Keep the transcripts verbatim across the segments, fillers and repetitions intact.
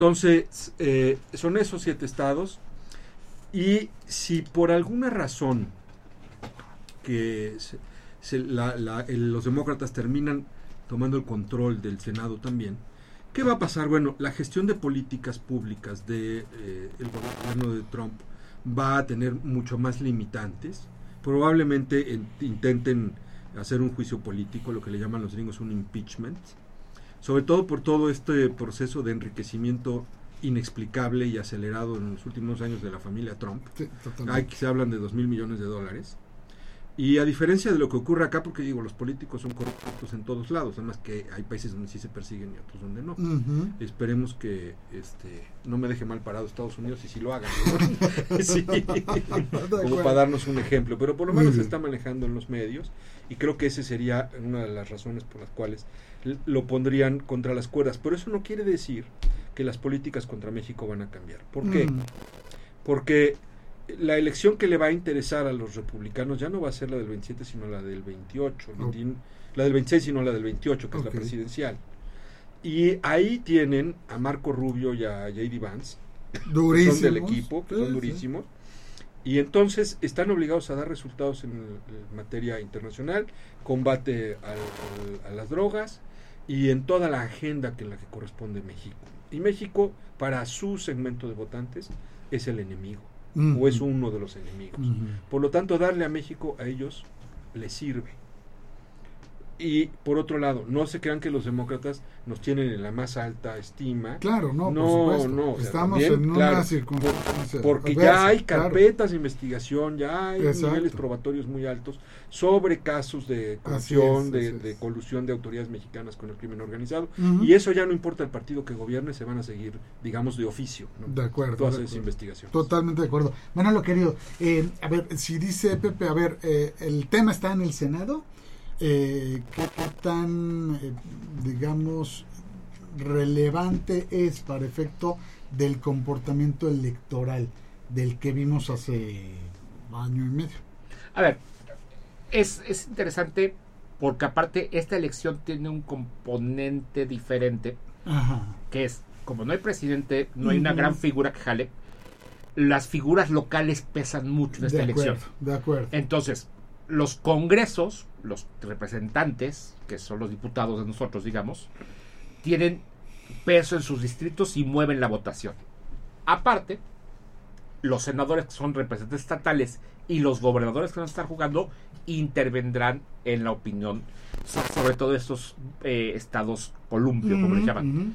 Entonces, eh, son esos siete estados, y si por alguna razón que se, se, la, la, el, los demócratas terminan tomando el control del Senado también, ¿qué va a pasar? Bueno, la gestión de políticas públicas del de, eh, gobierno de Trump va a tener mucho más limitantes. Probablemente en, intenten hacer un juicio político, lo que le llaman los gringos un impeachment, sobre todo por todo este proceso de enriquecimiento inexplicable y acelerado en los últimos años de la familia Trump. Sí, Hay, se hablan de dos mil millones de dólares. Y a diferencia de lo que ocurre acá, porque digo, los políticos son corruptos en todos lados, además que hay países donde sí se persiguen y otros donde no. Uh-huh. Esperemos que este no me deje mal parado Estados Unidos y si lo hagan, ¿no? Sí, como para darnos un ejemplo, pero por lo menos se está manejando en los medios, y creo que ese sería una de las razones por las cuales lo pondrían contra las cuerdas. Pero eso no quiere decir que las políticas contra México van a cambiar. ¿Por qué? Uh-huh. Porque la elección que le va a interesar a los republicanos ya no va a ser la del veintisiete, sino la del veintiocho, oh. veinte, la del veintiséis, sino la del veintiocho, que okay. es la presidencial. Y ahí tienen a Marco Rubio y a J D Vance, que son del equipo, que sí, son durísimos, sí. Y entonces están obligados a dar resultados en, en materia internacional, combate al, al, a las drogas y en toda la agenda que la que corresponde a México. Y México, para su segmento de votantes, es el enemigo. Uh-huh. O es uno de los enemigos. Uh-huh. Por lo tanto, darle a México a ellos les sirve. Y por otro lado, no se crean que los demócratas nos tienen en la más alta estima. Claro, no, no, por supuesto. no. Estamos También, en una claro, circunstancia. Porque adversa, ya hay carpetas claro. de investigación, ya hay Exacto. niveles probatorios muy altos sobre casos de corrupción, es, de, de colusión de autoridades mexicanas con el crimen organizado. Uh-huh. Y eso ya no importa el partido que gobierne, se van a seguir, digamos, de oficio, ¿no? De acuerdo. Todas de esas acuerdo. investigaciones. Totalmente de acuerdo. Manolo, querido, eh, a ver, si dice Pepe, a ver, eh, el tema está en el Senado. Eh, ¿qué, qué tan, eh, digamos, relevante es para efecto del comportamiento electoral del que vimos hace año y medio? A ver, es, es interesante porque aparte esta elección tiene un componente diferente. Ajá. Que es, como no hay presidente, no hay uh-huh. una gran figura que jale, las figuras locales pesan mucho en esta de elección. Acuerdo, de acuerdo. Entonces, los congresos, los representantes, que son los diputados de nosotros, digamos, tienen peso en sus distritos y mueven la votación. Aparte, los senadores, que son representantes estatales, y los gobernadores que van a estar jugando, intervendrán en la opinión, sobre todo estos eh, estados columpio, uh-huh, como les llaman. Uh-huh.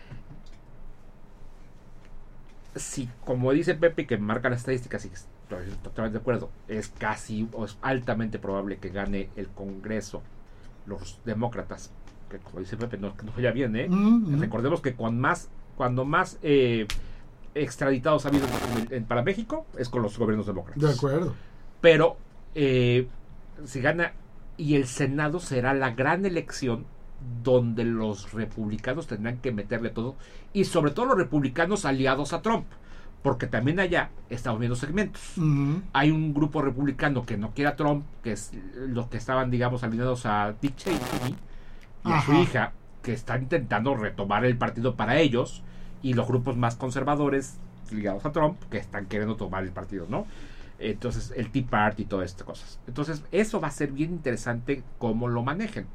Si, como dice Pepe, que marca las estadísticas, y estoy totalmente de acuerdo, es casi o es altamente probable que gane el Congreso los demócratas, que como dice Pepe, no, no vaya bien, ¿eh? Uh-huh. Recordemos que con más, cuando más eh, extraditados ha habido en, en, para México es con los gobiernos demócratas. De acuerdo. Pero eh, si gana, y el Senado será la gran elección donde los republicanos tendrán que meterle todo, y sobre todo los republicanos aliados a Trump, porque también allá estamos viendo segmentos. Uh-huh. Hay un grupo republicano que no quiere a Trump, que es los que estaban, digamos, alineados a Dick Cheney y Ajá. a su hija, que están intentando retomar el partido para ellos, y los grupos más conservadores ligados a Trump, que están queriendo tomar el partido, ¿no? Entonces, el Tea Party y todas estas cosas. Entonces, eso va a ser bien interesante cómo lo manejen.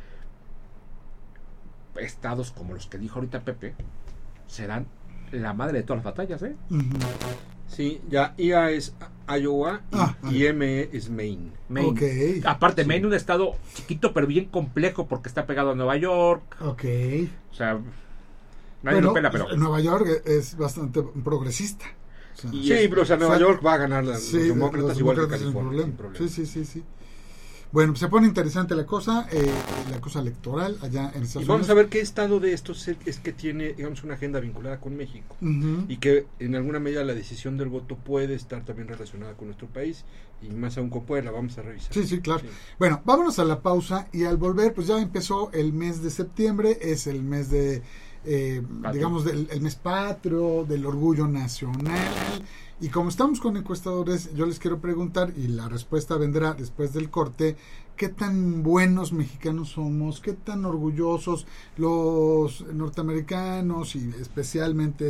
Estados como los que dijo ahorita Pepe serán la madre de todas las batallas, ¿eh? Uh-huh. Sí, ya I A es Iowa y, ah, y M E es Maine. Maine. Okay. Aparte, sí. Maine un estado chiquito pero bien complejo porque está pegado a Nueva York. Ok. O sea, nadie bueno, lo pela, pero Nueva York es bastante progresista. O sea, sí, es, pero o sea, Nueva o sea, York va a ganar la, sí, los demócratas, los igual demócratas que California. Sin problema. Sin sí, sí, sí, sí. Bueno, se pone interesante la cosa, eh, la cosa electoral allá en Estados Unidos. Y vamos a ver qué estado de estos es que tiene, digamos, una agenda vinculada con México. Uh-huh. Y que en alguna medida la decisión del voto puede estar también relacionada con nuestro país, y más aún con Puebla, vamos a revisar. Sí, sí, claro. Sí. Bueno, vámonos a la pausa, y al volver, pues ya empezó el mes de septiembre, es el mes de eh, digamos, del el mes patrio, del orgullo nacional. Y como estamos con encuestadores, yo les quiero preguntar, y la respuesta vendrá después del corte, ¿qué tan buenos mexicanos somos? ¿Qué tan orgullosos los norteamericanos y especialmente